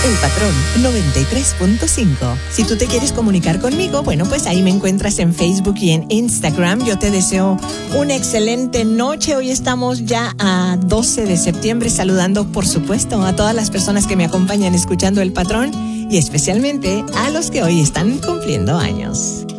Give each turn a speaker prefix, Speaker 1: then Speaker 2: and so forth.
Speaker 1: El Patrón 93.5. Si tú te quieres comunicar conmigo, bueno, pues ahí me encuentras en Facebook y en Instagram. Yo te deseo una excelente noche. Hoy estamos ya a 12 de septiembre, saludando, por supuesto, a todas las personas que me acompañan escuchando El Patrón y especialmente a los que hoy están cumpliendo años.